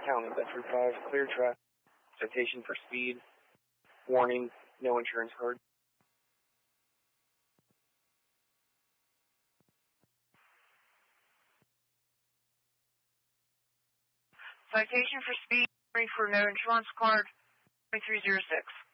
County, Bedford 5, clear track. Citation for speed. Warning, no insurance card. Citation for speed, for no insurance card, 2306.